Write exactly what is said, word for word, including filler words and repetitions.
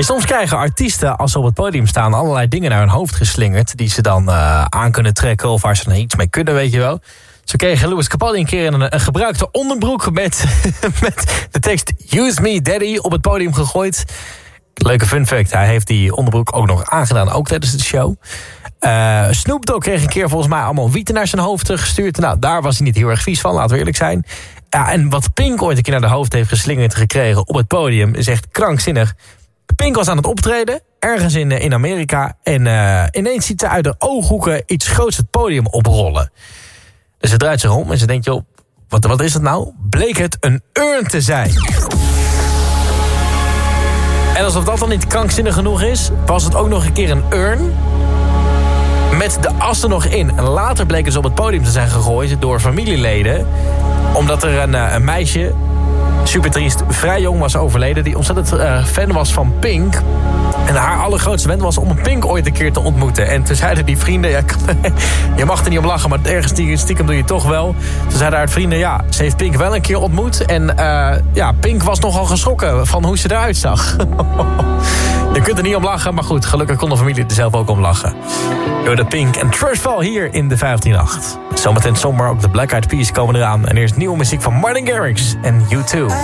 En soms krijgen artiesten, als ze op het podium staan, allerlei dingen naar hun hoofd geslingerd, die ze dan uh, aan kunnen trekken of waar ze dan iets mee kunnen, weet je wel. Zo kreeg Lewis Capaldi een keer een, een gebruikte onderbroek met, met de tekst Use Me Daddy op het podium gegooid. Leuke fun fact, hij heeft die onderbroek ook nog aangedaan, ook tijdens de show. Uh, Snoop Dogg kreeg een keer volgens mij allemaal wieten naar zijn hoofd gestuurd. Nou, daar was hij niet heel erg vies van, laten we eerlijk zijn. Ja, en wat Pink ooit een keer naar de hoofd heeft geslingerd gekregen op het podium is echt krankzinnig. Pink was aan het optreden, ergens in, in Amerika. En uh, ineens ziet ze uit de ooghoeken iets groots het podium oprollen. Dus ze draait zich om en ze denkt, joh, wat, wat is dat nou? Bleek het een urn te zijn. En alsof dat dan niet krankzinnig genoeg is, was het ook nog een keer een urn met de as er nog in. En later bleken ze op het podium te zijn gegooid door familieleden, omdat er een, een meisje, super triest, vrij jong was overleden, die ontzettend uh, fan was van Pink. En haar allergrootste wens was om een Pink ooit een keer te ontmoeten. En toen zeiden die vrienden, ja, je mag er niet om lachen, maar ergens stiekem doe je toch wel. Toen zeiden haar vrienden, ja, ze heeft Pink wel een keer ontmoet. En uh, ja, Pink was nogal geschrokken van hoe ze eruit zag. Je kunt er niet om lachen, maar goed, gelukkig kon de familie er zelf ook om lachen. Door de Pink en Trustfall hier in de vijftien acht. Zometeen zomer ook de Black Eyed Peas komen eraan. En eerst nieuwe muziek van Martin Garrix en U twee.